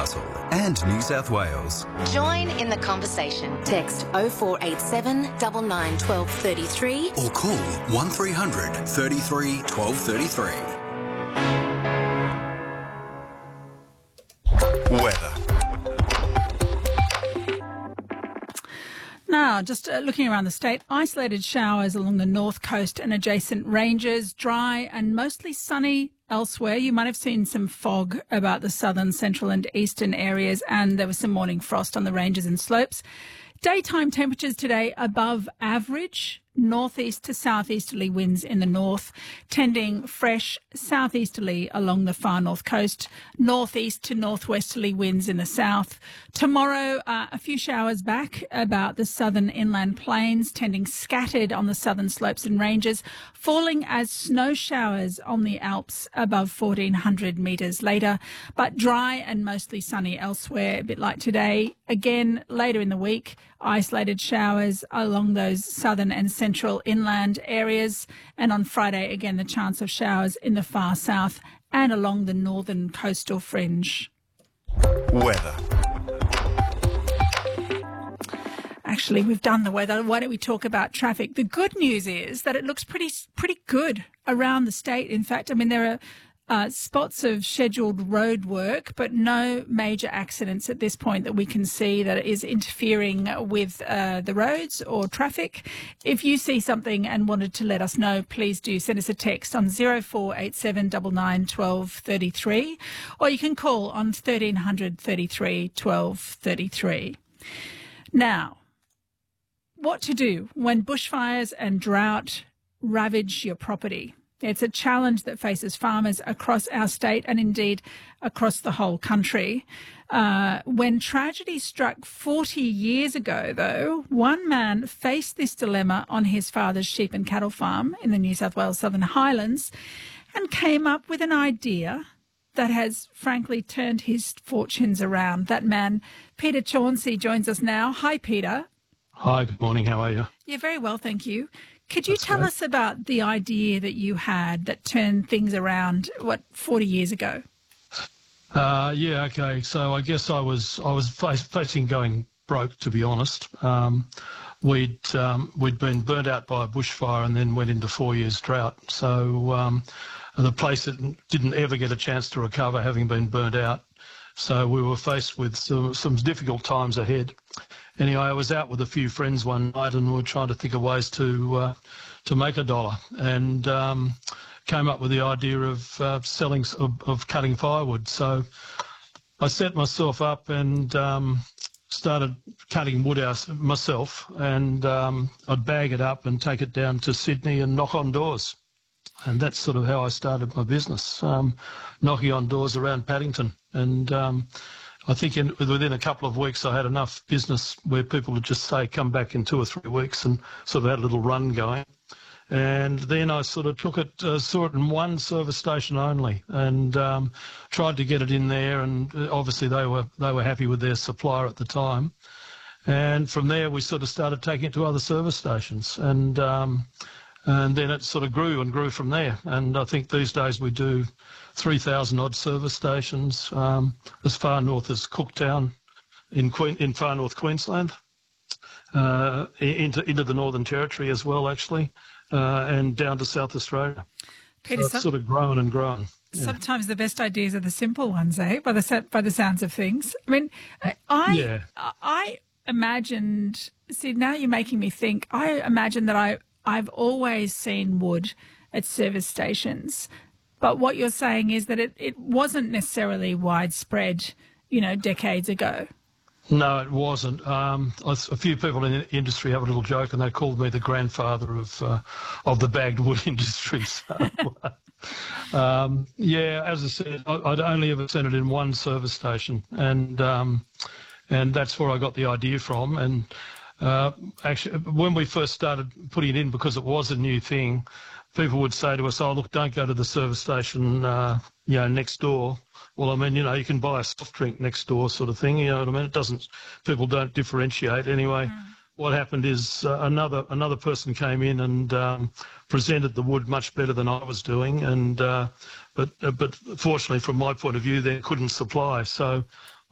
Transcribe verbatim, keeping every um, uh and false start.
Newcastle and New South Wales. Join in the conversation. Text oh four eight seven, nine nine, one two three three or call one three hundred, thirty-three, twelve thirty-three. Weather. Now, just uh, looking around the state, isolated showers along the north coast and adjacent ranges, dry and mostly sunny elsewhere. You might have seen some fog about the southern, central and eastern areas, and there was some morning frost on the ranges and slopes. Daytime temperatures today above average. Northeast to southeasterly winds in the north, tending fresh southeasterly along the far north coast, northeast to northwesterly winds in the south. Tomorrow, uh, a few showers back about the southern inland plains, tending scattered on the southern slopes and ranges, falling as snow showers on the Alps above fourteen hundred metres later, but dry and mostly sunny elsewhere, a bit like today. Again, later in the week, isolated showers along those southern and central inland areas. And on Friday, again, the chance of showers in the far south and along the northern coastal fringe. Weather. Actually, we've done the weather. Why don't we talk about traffic? The good news is that it looks pretty pretty good around the state. In fact, I mean, there are Uh, spots of scheduled road work, but no major accidents at this point that we can see that is interfering with uh, the roads or traffic. If you see something and wanted to let us know, please do send us a text on oh four eight seven, nine nine, one two three three, or you can call on thirteen hundred, thirty-three, twelve thirty-three. Now, what to do when bushfires and drought ravage your property? It's a challenge that faces farmers across our state and indeed across the whole country. Uh, when tragedy struck forty years ago, though, one man faced this dilemma on his father's sheep and cattle farm in the New South Wales Southern Highlands and came up with an idea that has frankly turned his fortunes around. That man, Peter Chauncey, joins us now. Hi, Peter. Hi, good morning. How are you? Yeah, very well, thank you. Could you That's tell great. us about the idea that you had that turned things around, what, forty years ago? Uh, yeah, okay. So I guess I was I was face, facing going broke, to be honest. Um, we'd um, we'd been burnt out by a bushfire and then went into four years drought. So um, the place didn't, didn't ever get a chance to recover, having been burnt out. So we were faced with some, some difficult times ahead. Anyway, I was out with a few friends one night and we were trying to think of ways to uh, to make a dollar, and um, came up with the idea of uh, selling of, of cutting firewood. So I set myself up and um, started cutting wood out myself, and um, I'd bag it up and take it down to Sydney and knock on doors. And that's sort of how I started my business, um, knocking on doors around Paddington. And um, I think in, within a couple of weeks I had enough business where people would just say, come back in two or three weeks, and sort of had a little run going. And then I sort of took it, uh, saw it in one service station only, and um, tried to get it in there. And obviously they were they were happy with their supplier at the time. And from there we sort of started taking it to other service stations. And um, And then it sort of grew and grew from there. And I think these days we do three thousand odd service stations, um, as far north as Cooktown in Queen, in far north Queensland, uh, into into the Northern Territory as well, actually, uh, and down to South Australia. Peter, so it's sort of grown and grown. Yeah. Sometimes the best ideas are the simple ones, eh? By the by the sounds of things. I mean, I yeah. I imagined. See, now you're making me think. I imagine that I. I've always seen wood at service stations, but what you're saying is that it, it wasn't necessarily widespread, you know, decades ago. No, it wasn't. Um, a few people in the industry have a little joke, and they called me the grandfather of uh, of the bagged wood industry. So, um, yeah, as I said, I'd only ever seen it in one service station, and um, and that's where I got the idea from. And Uh, actually, when we first started putting it in, because it was a new thing, people would say to us, oh, look, don't go to the service station, uh, you know, next door. Well, I mean, you know, you can buy a soft drink next door sort of thing, you know what I mean? It doesn't, people don't differentiate. Anyway, mm. what happened is uh, another another person came in and um, presented the wood much better than I was doing. And uh, but, uh, but fortunately, from my point of view, they couldn't supply. So